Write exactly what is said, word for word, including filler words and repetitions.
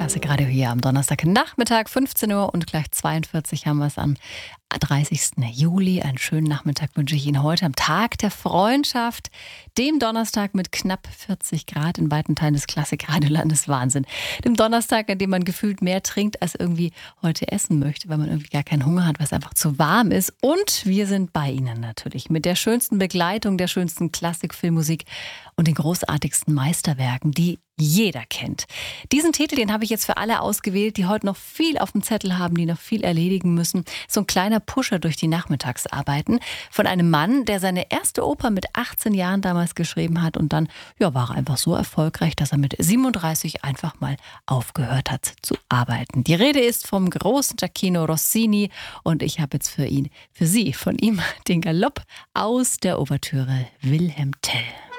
Klassikradio hier am Donnerstagnachmittag, fünfzehn Uhr und gleich zweiundvierzig haben wir es am dreißigsten Juli. Einen schönen Nachmittag wünsche ich Ihnen heute am Tag der Freundschaft, dem Donnerstag mit knapp vierzig Grad in weiten Teilen des Klassikradiolandes. Wahnsinn. Dem Donnerstag, an dem man gefühlt mehr trinkt, als irgendwie heute essen möchte, weil man irgendwie gar keinen Hunger hat, weil es einfach zu warm ist. Und wir sind bei Ihnen natürlich mit der schönsten Begleitung, der schönsten Klassikfilmmusik und den großartigsten Meisterwerken, die jeder kennt. Diesen Titel, den habe ich jetzt für alle ausgewählt, die heute noch viel auf dem Zettel haben, die noch viel erledigen müssen. So ein kleiner Pusher durch die Nachmittagsarbeiten von einem Mann, der seine erste Oper mit achtzehn Jahren damals geschrieben hat und dann ja, war er einfach so erfolgreich, dass er mit siebenunddreißig einfach mal aufgehört hat zu arbeiten. Die Rede ist vom großen Gioachino Rossini und ich habe jetzt für ihn, für Sie, von ihm den Galopp aus der Ouvertüre Wilhelm Tell.